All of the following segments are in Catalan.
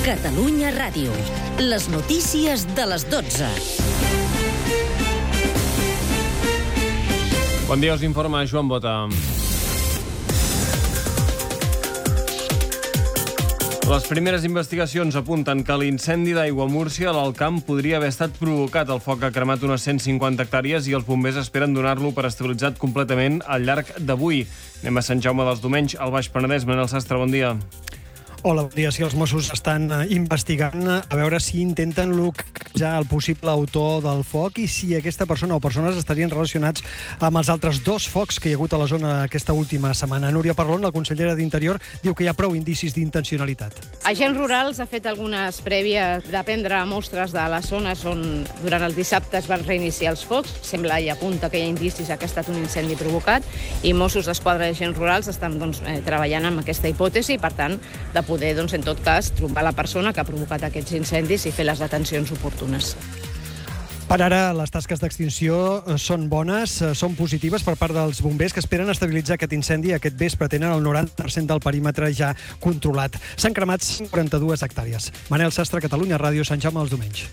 Catalunya Ràdio. Les notícies de les 12. Bon dia, us informa Joan Bota. Les primeres investigacions apunten que l'incendi d'aigua a Múrcia, a l'Alt Camp, podria haver estat provocat. El foc ha cremat unes 150 hectàrees i els bombers esperen donar-lo per estabilitzat completament al llarg d'avui. Anem a Sant Jaume dels Domenys, al Baix Penedès. Manel Sastre, bon dia. Hola, bon dia. Sí, els Mossos estan investigant a veure si intenten localitzar el possible autor del foc i si aquesta persona o persones estarien relacionats amb els altres dos focs que hi ha hagut a la zona aquesta última setmana. Núria Parlon, la consellera d'Interior, diu que hi ha prou indicis d'intencionalitat. Agents rurals ha fet algunes prèvies de prendre mostres de les zones on durant el dissabte es van reiniciar els focs. Sembla i apunta que hi ha indicis que ha estat un incendi provocat i Mossos d'Esquadra i agents rurals estan treballant amb aquesta hipòtesi i, per tant, de poder, en tot cas, trobar la persona que ha provocat aquests incendis i fer les detencions oportunes. Per ara, les tasques d'extinció són bones, són positives per part dels bombers que esperen estabilitzar aquest incendi. Aquest vespre tenen el 90% del perímetre ja controlat. S'han cremat 42 hectàrees. Manel Sastre, Catalunya Ràdio, Sant Jaume dels Domenys.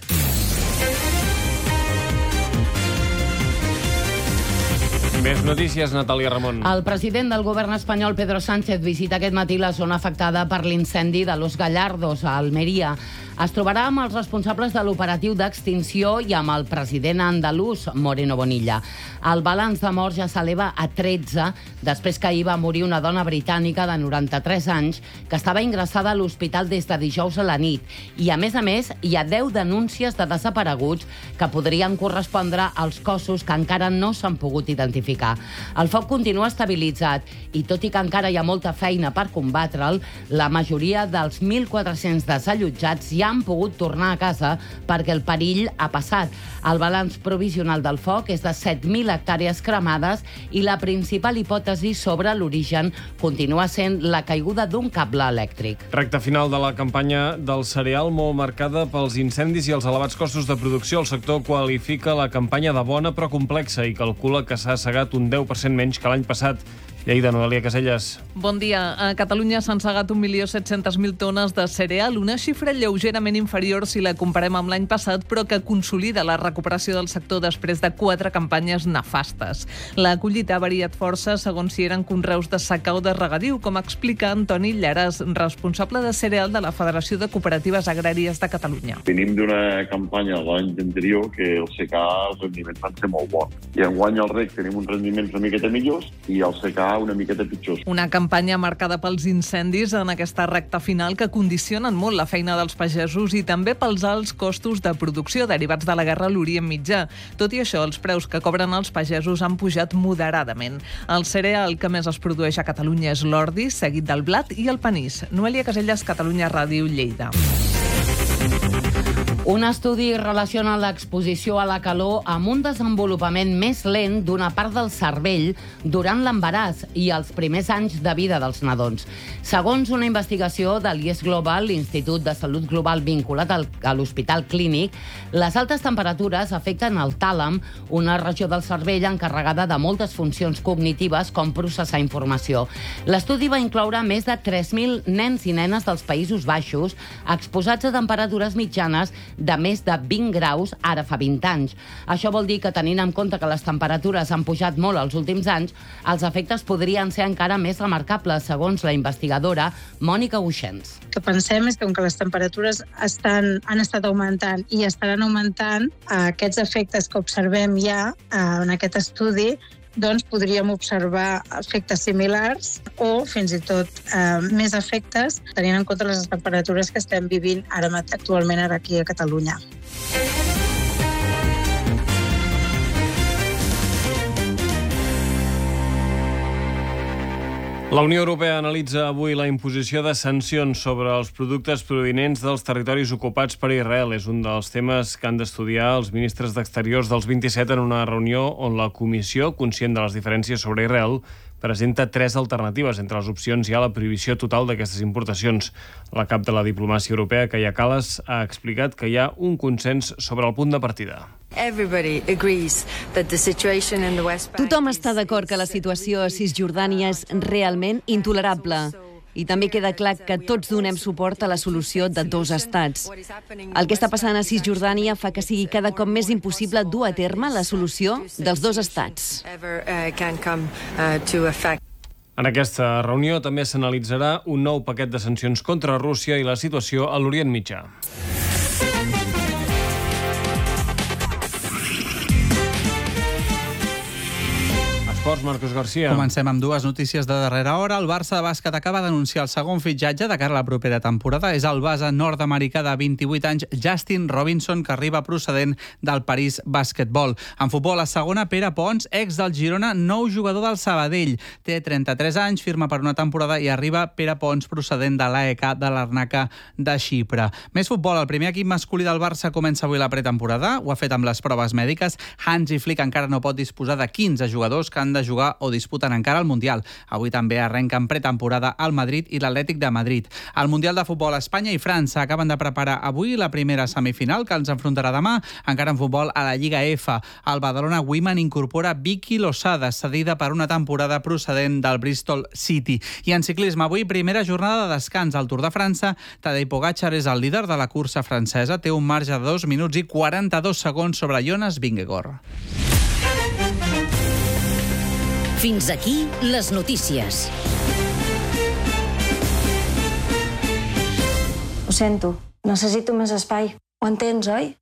Més notícies, Natàlia Ramon. El president del govern espanyol, Pedro Sánchez, visita aquest matí la zona afectada per l'incendi de Los Gallardos, a Almeria. Es trobarà amb els responsables de l'operatiu d'extinció i amb el president andalús, Moreno Bonilla. El balanç de morts ja s'eleva a 13, després que ahir va morir una dona britànica de 93 anys que estava ingressada a l'hospital des de dijous a la nit. I, a més, hi ha 10 denúncies de desapareguts que podrien correspondre als cossos que encara no s'han pogut identificar. El foc continua estabilitzat i, tot i que encara hi ha molta feina per combatre'l, la majoria dels 1.400 desallotjats ja han pogut tornar a casa perquè el perill ha passat. El balanç provisional del foc és de 7.000 hectàrees cremades i la principal hipòtesi sobre l'origen continua sent la caiguda d'un cable elèctric. Recta final de la campanya del cereal, molt marcada pels incendis i els elevats costos de producció. El sector qualifica la campanya de bona però complexa i calcula que s'ha segat un 10% menys que l'any passat. Lleida, Noelia Caselles. Bon dia. A Catalunya s'han segat 1.700.000 tones de cereal, una xifra lleugerament inferior si la comparem amb l'any passat, però que consolida la recuperació del sector després de 4 campanyes nefastes. La collita ha variat força segons si eren conreus de secà o de regadiu, com explica Antoni Llaràs, responsable de cereal de la Federació de Cooperatives Agràries de Catalunya. Venim d'una campanya de l'any anterior que el secà els rendiments van ser molt bons. I enguany al reg tenim uns rendiments una miqueta millors i el secà una miqueta pitjors. Una campanya marcada pels incendis en aquesta recta final que condicionen molt la feina dels pagesos i també pels alts costos de producció derivats de la guerra a l'Orient Mitjà. Tot i això, els preus que cobren els pagesos han pujat moderadament. El cereal que més es produeix a Catalunya és l'ordi, seguit del blat i el panís. Noelia Caselles, Catalunya Ràdio, Lleida. Un estudi relaciona l'exposició a la calor amb un desenvolupament més lent d'una part del cervell durant l'embaràs i els primers anys de vida dels nadons. Segons una investigació de l'IES Global, l'Institut de Salut Global vinculat a l'Hospital Clínic, les altes temperatures afecten el tàlam, una regió del cervell encarregada de moltes funcions cognitives com processar informació. L'estudi va incloure més de 3.000 nens i nenes dels Països Baixos exposats a temperatures mitjanes de més de 20 graus ara fa 20 anys. Això vol dir que, tenint en compte que les temperatures han pujat molt els últims anys, els efectes podrien ser encara més remarcables, segons la investigadora Mònica Guixens. El que pensem és que, com que les temperatures han estat augmentant i estaran augmentant, aquests efectes que observem ja en aquest estudi doncs podríem observar efectes similars o fins i tot més efectes tenint en compte les temperatures que estem vivint actualment aquí a Catalunya. La Unió Europea analitza avui la imposició de sancions sobre els productes provinents dels territoris ocupats per Israel. És un dels temes que han d'estudiar els ministres d'Exteriors dels 27 en una reunió on la Comissió, conscient de les diferències sobre Israel, presenta 3 alternatives. Entre les opcions hi ha la prohibició total d'aquestes importacions. La cap de la diplomàcia europea, Kaja Kallas, ha explicat que hi ha un consens sobre el punt de partida. Tothom està d'acord que la situació a Cisjordània és realment intolerable. I també queda clar que tots donem suport a la solució de 2 estats. El que està passant a Cisjordània fa que sigui cada cop més impossible dur a terme la solució dels 2 estats. En aquesta reunió també s'analitzarà un nou paquet de sancions contra Rússia i la situació a l'Orient Mitjà. Esports, Marcos García. Comencem amb 2 notícies de darrera hora. El Barça de bàsquet acaba d'anunciar el segon fitxatge de cara a la propera temporada. És el base nord-americà de 28 anys, Justin Robinson, que arriba procedent del París Basquetbol. En futbol, a segona, Pere Pons, ex del Girona, nou jugador del Sabadell. Té 33 anys, firma per una temporada i arriba Pere Pons, procedent de l'AEK de Larnaca de Xipre. Més futbol, el primer equip masculí del Barça comença avui la pretemporada. Ho ha fet amb les proves mèdiques. Hansi Flick encara no pot disposar de 15 jugadors que han de jugar o disputen encara el Mundial. Avui també arrenquen pretemporada el Madrid i l'Atlètic de Madrid. Al Mundial de Futbol, Espanya i França acaben de preparar avui la primera semifinal que els enfrontarà demà. Encara en futbol, a la Lliga F, el Badalona Women incorpora Vicky Losada, cedida per una temporada procedent del Bristol City. I en ciclisme, avui primera jornada de descans al Tour de França. Tadej Pogačar és el líder de la cursa francesa, té un marge de 2 minuts i 42 segons sobre Jonas Vingegaard. Fins aquí les notícies. Ho sento, necessito més espai. Ho entens, oi?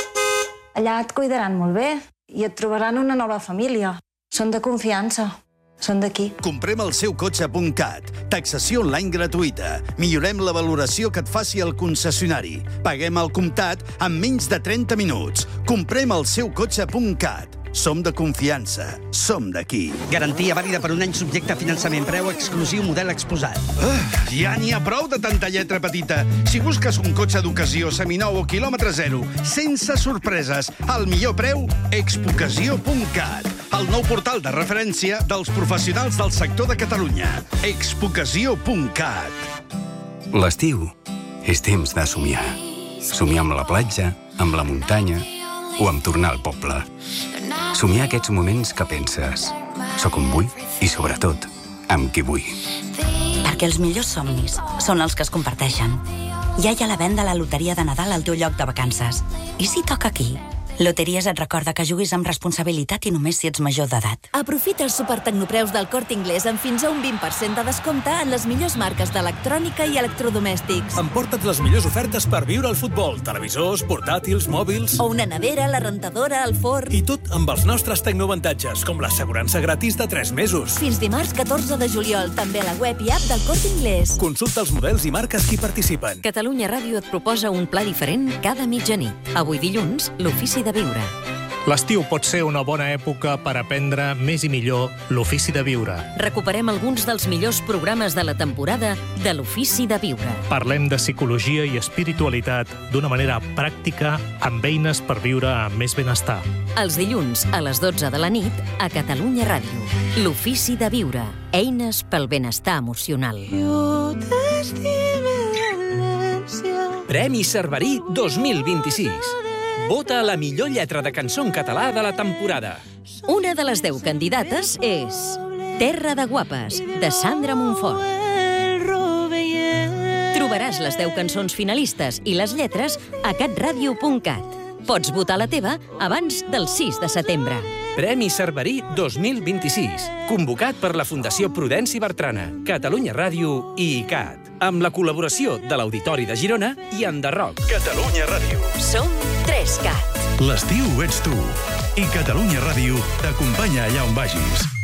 Allà et cuidaran molt bé i et trobaran una nova família. Són de confiança. Són d'aquí. Comprem el seu cotxe.cat. Taxació online gratuïta. Millorem la valoració que et faci el concessionari. Paguem al comptat en menys de 30 minuts. Comprem el seu cotxe.cat. Som de confiança. Som d'aquí. Garantia vàlida per un any, subjecte a finançament. Preu exclusiu, model exposat. Ja n'hi ha prou de tanta lletra petita. Si busques un cotxe d'ocasió seminou o quilòmetre zero, sense sorpreses, al millor preu, expocasió.cat. El nou portal de referència dels professionals del sector de Catalunya. expocasió.cat. L'estiu és temps de somiar. Somiar amb la platja, amb la muntanya o amb tornar al poble. Somiar aquests moments que penses soc on vull i, sobretot, amb qui vull. Perquè els millors somnis són els que es comparteixen. Ja hi ha la venda a la loteria de Nadal al teu lloc de vacances. I si toca aquí? Loteries et recorda que juguis amb responsabilitat i només si ets major d'edat. Aprofita els supertecnopreus del Corte Inglés amb fins a un 20% de descompte en les millors marques d'electrònica i electrodomèstics. Emporta't les millors ofertes per viure al futbol. Televisors, portàtils, mòbils... O una nevera, la rentadora, el forn... I tot amb els nostres tecnoavantatges, com l'assegurança gratis de 3 mesos. Fins dimarts 14 de juliol, també a la web i app del Corte Inglés. Consulta els models i marques que hi participen. Catalunya Ràdio et proposa un pla diferent cada mitjanit. Avui dilluns, l'ofici de viure. L'estiu pot ser una bona època per aprendre més i millor l'ofici de viure. Recuperem alguns dels millors programes de la temporada de l'ofici de viure. Parlem de psicologia i espiritualitat d'una manera pràctica, amb eines per viure amb més benestar. Els dilluns a les 12 de la nit a Catalunya Ràdio. L'ofici de viure. Eines pel benestar emocional. Premi Cerverí 2026. Vota a la millor lletra de cançó en català de la temporada. Una de les 10 candidates és Terra de Guapes, de Sandra Montfort. Trobaràs les 10 cançons finalistes i les lletres a catradio.cat. Pots votar la teva abans del 6 de setembre. Premi Cerverí 2026. Convocat per la Fundació Prudenci Bertrana, Catalunya Ràdio i ICAT. Amb la col·laboració de l'Auditori de Girona i Enderroc. Catalunya Ràdio. Som 3CAT. L'estiu ets tu. I Catalunya Ràdio t'acompanya allà on vagis.